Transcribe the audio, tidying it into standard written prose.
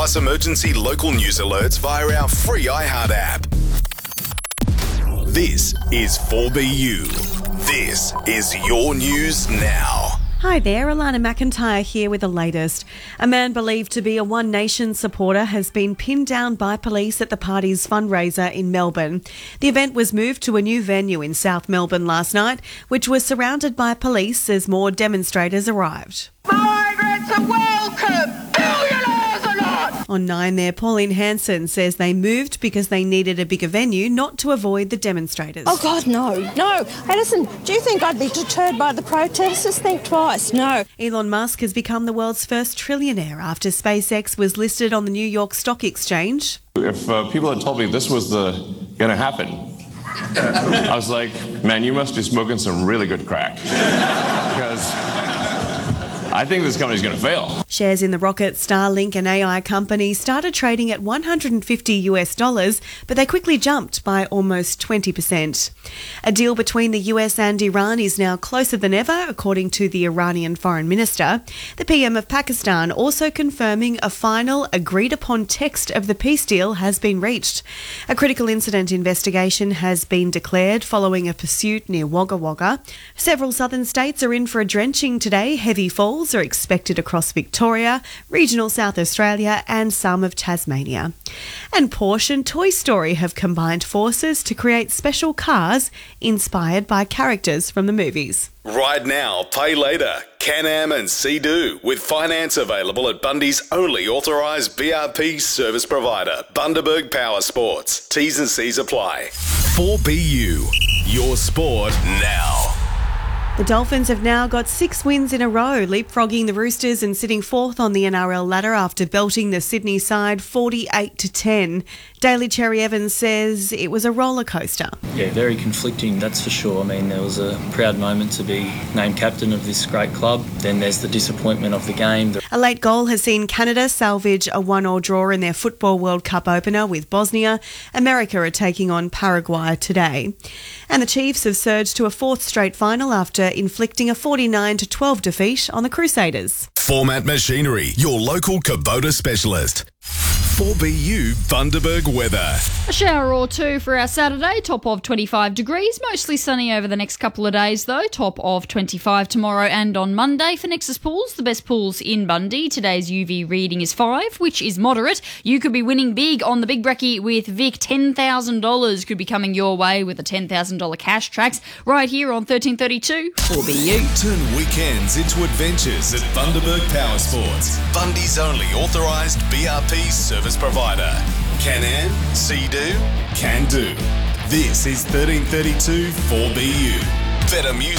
Plus emergency local news alerts via our free iHeart app. This is 4BU. This is your news now. Hi there, Alana McIntyre here with the latest. A man believed to be a One Nation supporter has been pinned down by police at the party's fundraiser in Melbourne. The event was moved to a new venue in South Melbourne last night, which was surrounded by police as more demonstrators arrived. Migrants are welcome! Billionaires are not! On 9 there, Pauline Hanson says they moved because they needed a bigger venue, not to avoid the demonstrators. Oh, God, no. No. Hey, listen, do you think I'd be deterred by the protesters? Think twice. No. Elon Musk has become the world's first trillionaire after SpaceX was listed on the New York Stock Exchange. If people had told me this was going to happen, I was like, man, you must be smoking some really good crack. Because I think this company's going to fail. Shares in the rocket, Starlink and AI company started trading at $150, but they quickly jumped by almost 20%. A deal between the US and Iran is now closer than ever, according to the Iranian foreign minister. The PM of Pakistan also confirming a final agreed-upon text of the peace deal has been reached. A critical incident investigation has been declared following a pursuit near Wagga Wagga. Several southern states are in for a drenching today. Heavy falls are expected across Victoria, regional South Australia and some of Tasmania. And Porsche and Toy Story have combined forces to create special cars inspired by characters from the movies. Ride now, pay later. Can-Am and Sea-Doo with finance available at Bundy's only authorised BRP service provider, Bundaberg Power Sports. T's and C's apply. 4BU, your sport now. The Dolphins have now got 6 wins in a row, leapfrogging the Roosters and sitting fourth on the NRL ladder after belting the Sydney side 48-10. Daly Cherry Evans says it was a roller coaster. Yeah, very conflicting, that's for sure. I mean, there was a proud moment to be named captain of this great club. Then there's the disappointment of the game. A late goal has seen Canada salvage a 1-1 draw in their Football World Cup opener with Bosnia. America are taking on Paraguay today. And the Chiefs have surged to a 4th straight final after inflicting a 49-12 defeat on the Crusaders. Format Machinery, your local Kubota specialist. 4BU Bundaberg weather. A shower or two for our Saturday, top of 25 degrees. Mostly sunny over the next couple of days though, top of 25 tomorrow and on Monday. For Nexus Pools, the best pools in Bundy. Today's UV reading is 5, which is moderate. You could be winning big on the Big Brekkie with Vic. $10,000 could be coming your way with a $10,000 cash tracks right here on 1332 4BU. Turn weekends into adventures at Bundaberg Power Sports. Bundy's only authorised BRP service provider. Can-Am, Sea-Doo, Can-Do. This is 1332 4BU. Better music.